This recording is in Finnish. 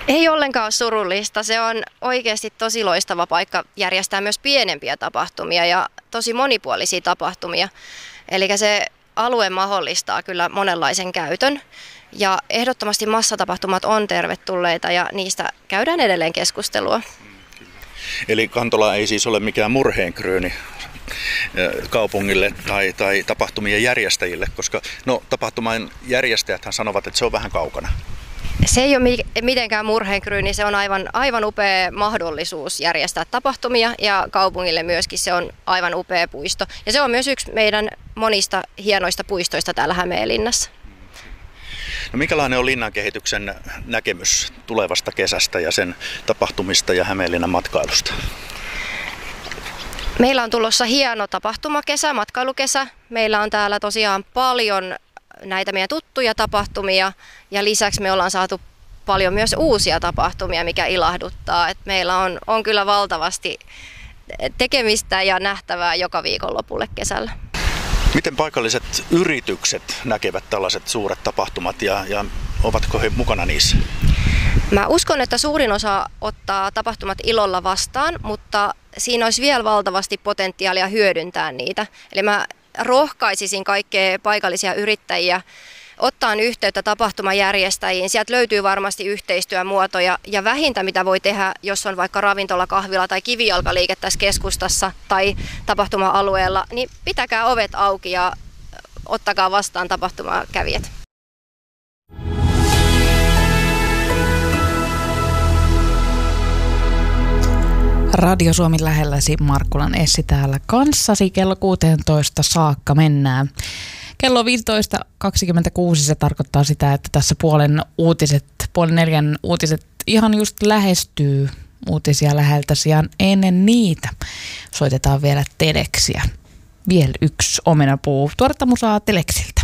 Ei ollenkaan ole surullista. Se on oikeasti tosi loistava paikka järjestää myös pienempiä tapahtumia ja tosi monipuolisia tapahtumia. Eli se alue mahdollistaa kyllä monenlaisen käytön. Ja ehdottomasti massatapahtumat on tervetulleita ja niistä käydään edelleen keskustelua. Eli Kantola ei siis ole mikään murheenkryyni kaupungille tai tapahtumien järjestäjille, koska tapahtuman järjestäjäthän sanovat, että se on vähän kaukana. Se ei ole mitenkään murheenkryyni, se on aivan upea mahdollisuus järjestää tapahtumia ja kaupungille myöskin se on aivan upea puisto. Ja se on myös yksi meidän monista hienoista puistoista täällä Hämeenlinnassa. No, minkälainen on linnan kehityksen näkemys tulevasta kesästä ja sen tapahtumista ja Hämeenlinnan matkailusta? Meillä on tulossa hieno tapahtumakesä, matkailukesä. Meillä on täällä tosiaan paljon näitä meidän tuttuja tapahtumia ja lisäksi me ollaan saatu paljon myös uusia tapahtumia, mikä ilahduttaa. Et meillä on kyllä valtavasti tekemistä ja nähtävää joka viikonlopulle kesällä. Miten paikalliset yritykset näkevät tällaiset suuret tapahtumat ja ovatko he mukana niissä? Mä uskon, että suurin osa ottaa tapahtumat ilolla vastaan, mutta siinä olisi vielä valtavasti potentiaalia hyödyntää niitä. Eli mä rohkaisisin kaikkia paikallisia yrittäjiä ottaa yhteyttä tapahtumajärjestäjiin. Sieltä löytyy varmasti yhteistyömuotoja ja vähintä mitä voi tehdä, jos on vaikka ravintola, kahvila tai kivijalkaliike tässä keskustassa tai tapahtuma-alueella, niin pitäkää ovet auki ja ottakaa vastaan tapahtumakävijät. Radio Suomi lähelläsi, Markkulan Essi täällä kanssasi. Kello 16 saakka mennään. Kello 15.26 se tarkoittaa sitä, että tässä puolen neljän uutiset ihan just lähestyy uutisia läheltä sijaan. Ennen niitä soitetaan vielä Teleksiä. Vielä yksi omenapuu. Tuoretta musaa Teleksiltä.